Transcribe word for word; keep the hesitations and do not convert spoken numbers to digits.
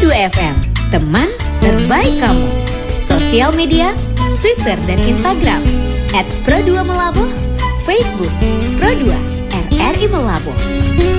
dua F M, teman terbaik kamu. Sosial media, Twitter dan Instagram at pro dua Melabuh, Facebook Pro dua R R I Melabuh.